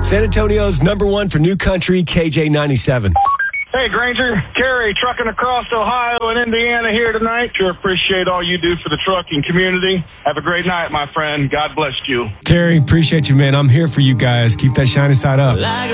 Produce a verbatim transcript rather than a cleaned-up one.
San Antonio's number one for new country, K J ninety-seven. Hey, Granger, Kerry, trucking across Ohio and Indiana here tonight. Sure appreciate all you do for the trucking community. Have a great night, my friend. God bless you. Kerry, appreciate you, man. I'm here for you guys. Keep that shiny side up.